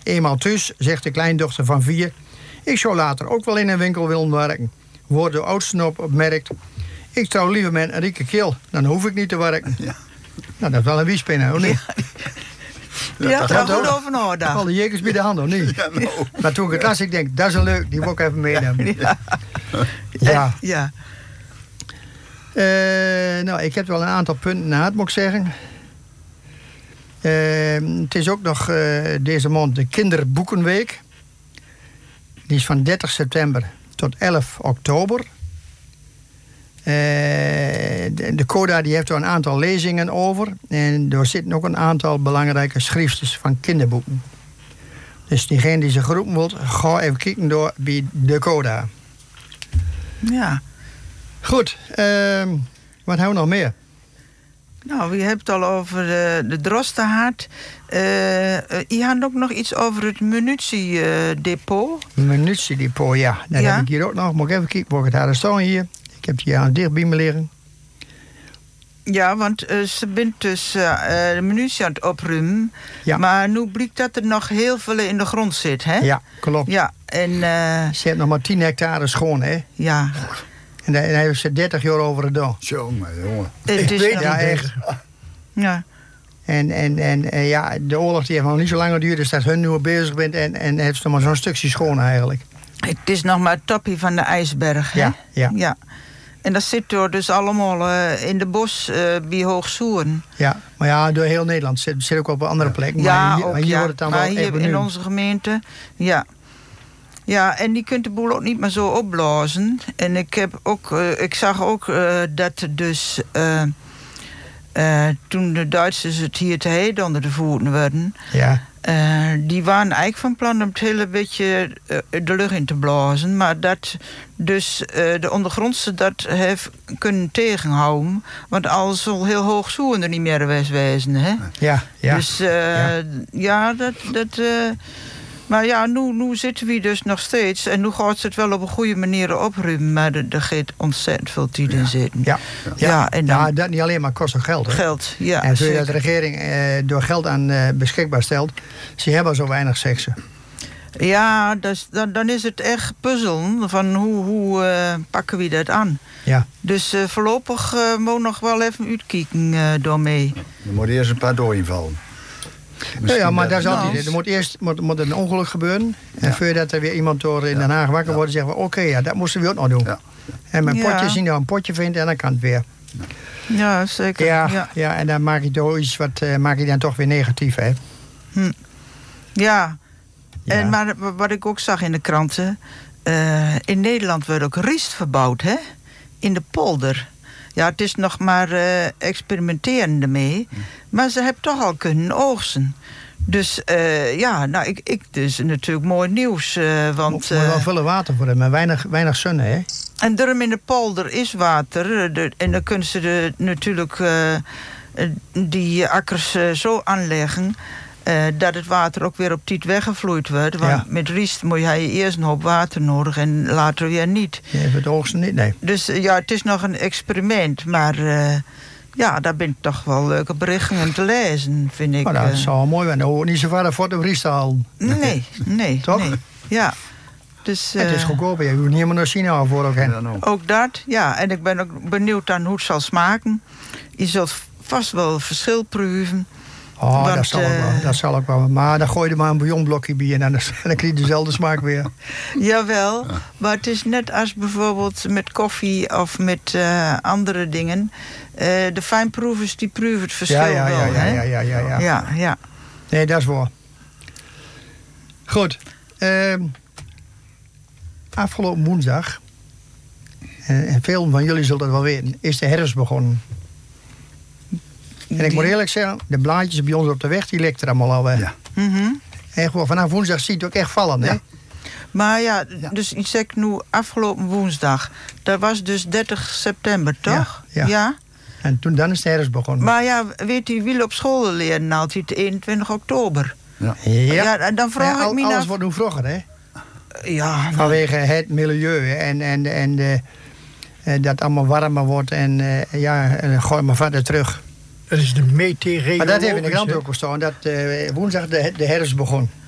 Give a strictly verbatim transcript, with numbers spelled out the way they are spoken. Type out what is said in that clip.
Eenmaal thuis, zegt de kleindochter van vier... ik zou later ook wel in een winkel willen werken. Wordt de oudste op opmerkt... ik trouw liever met een rieke keel, dan hoef ik niet te werken. Ja. Nou, dat is wel een wiespinnen, hoor niet? Ja, ja, daar goed over nadenken. Al die jekers bij de hand, of niet? Ja, no. Maar toen ik het las, ik denk, dat is een leuk, die wil ik even meenemen. Ja. Ja. ja. Uh, nou, ik heb wel een aantal punten na het, moet ik zeggen. Uh, het is ook nog uh, deze maand de Kinderboekenweek. Die is van dertig september tot elf oktober. Uh, de, de CODA die heeft er een aantal lezingen over. En er zitten ook een aantal belangrijke schrifters van kinderboeken. Dus diegene die zich geroepen wordt, ga even kijken door bij de CODA. Ja. Goed, uh, wat hebben we nog meer? Nou, je hebt het al over de, de drostenhaard. Uh, uh, je had ook nog iets over het munitiedepot. Uh, munitiedepot, ja. Dat ja. heb ik hier ook nog. Moet ik even kijken, waar ik het daar staan hier. Ik heb het hier aan dicht bij me liggen. Ja, want uh, ze bent dus uh, de munitie aan het opruimen. Ja. Maar nu blijkt dat er nog heel veel in de grond zit, hè? Ja, klopt. Ja, en... Uh, ze heeft nog maar tien hectare schoon, hè? Ja. En daar hebben ze dertig jaar over gedaan. Zo, maar jongen. Het is weet, ja, echt. Ja. En, en, en, en ja, de oorlog die heeft nog niet zo lang geduurd, dus dat hun nu bezig bent en, en heeft ze nog maar zo'n stukje schoon eigenlijk. Het is nog maar het topje van de ijsberg, hè? Ja, ja. ja. En dat zit door dus allemaal uh, in de bos uh, bij Hoogsoeren. Ja, maar ja, door heel Nederland. Het zit, zit ook op andere plekken. Ja, maar hier, ook, maar hier ja. wordt het dan maar wel hier even in nu. onze gemeente, ja. Ja, en die kunt de boel ook niet meer zo opblazen. En ik heb ook, uh, ik zag ook uh, dat er dus uh, uh, toen de Duitsers het hier te heet onder de voeten werden, ja. Uh, die waren eigenlijk van plan om het hele beetje uh, de lucht in te blazen. Maar dat dus uh, de ondergrondse dat heeft kunnen tegenhouden. Want alles zal heel hoog zoen er niet meer geweest wezen, hè? Ja, ja. Dus uh, ja. ja, dat... dat uh, maar ja, nu, nu zitten we dus nog steeds. En nu gaat ze het wel op een goede manier opruimen. Maar er, er gaat ontzettend veel tijd in zitten. Ja, ja. ja, en dan, ja dat niet alleen maar kost ook geld. Hè? Geld, ja. En zodat de regering eh, door geld aan eh, beschikbaar stelt. Ze hebben zo weinig seksen. Ja, dus, dan, dan is het echt puzzelen van hoe, hoe uh, pakken we dat aan. Ja. Dus uh, voorlopig uh, moet nog wel even uitkijken uh, door mee. Er moet eerst een paar doorvallen. Ja, ja, maar daar is altijd. Er moet eerst moet, moet een ongeluk gebeuren. Ja. En voordat er weer iemand door in Den Haag wakker ja. wordt, zeggen we: oké, okay, ja, dat moesten we ook nog doen. Ja. En mijn ja. potje zien dat een potje vindt en dan kan het weer. Ja, zeker. Ja, ja. ja en dan maak je door iets wat uh, maak je dan toch weer negatief, hè? Hm. Ja. ja. En maar wat ik ook zag in de kranten, uh, in Nederland wordt ook riest verbouwd, hè? In de polder. Ja, het is nog maar uh, experimenteren ermee. Hm. Maar ze hebben toch al kunnen oogsten. Dus uh, ja, nou, ik, ik dus natuurlijk mooi nieuws. Uh, want, er moet wel veel water voor hebben, maar weinig, weinig zon, hè? En daarom in de polder is water. De, en dan kunnen ze de, natuurlijk uh, die akkers uh, zo aanleggen Uh, dat het water ook weer op tijd weggevloeid wordt. Want ja. met riest moet je eerst een hoop water nodig en later weer niet. Je hebt het oogsten niet, nee. Dus uh, ja, het is nog een experiment. Maar uh, ja, daar ben ik toch wel leuke berichten te lezen, vind ik. Maar dat uh, zou wel mooi zijn. Dan hoor niet zo ver voor de riest te halen. Nee, nee. Toch? Nee. Ja. Dus, uh, het is goedkoop. Je hoeft niet helemaal naar China voor ook heen. Ook dat, ja. En ik ben ook benieuwd aan hoe het zal smaken. Je zult vast wel verschil proeven. Oh, Want, dat, zal uh, ook wel, dat zal ook wel. Maar dan gooi je er maar een bouillonblokje bij en dan, dan krijg je dezelfde smaak weer. Jawel, ja. Maar het is net als bijvoorbeeld met koffie of met uh, andere dingen. Uh, de fijnproevers die proeven het verschil ja, ja, wel. Ja, ja, hè? ja, ja, ja, ja. ja, ja. Nee, dat is waar. Goed. Uh, afgelopen woensdag, en veel van jullie zullen dat wel weten, is de herfst begonnen. En ik moet eerlijk zeggen, de blaadjes bij ons op de weg, die ligt er allemaal al. Ja. Mm-hmm. En gewoon vanaf woensdag zie je het ook echt vallen, hè? Ja. Maar ja, dus ik zeg nu afgelopen woensdag. Dat was dus dertig september, toch? Ja. ja. ja? En toen dan is de herfst begonnen. Maar ja, weet u, wie op school leren altijd eenentwintig oktober? Ja. Ja. ja dan vraag ja, ik me alles af... wordt nu vroeger, hè? Ja. Nou... Vanwege het milieu en, en, en de, dat het allemaal warmer wordt. En uh, ja, gooi maar verder terug. Dat is de meteorologische... Maar dat heeft in de krant ook gestaan, dat uh, woensdag de, de herfst begon.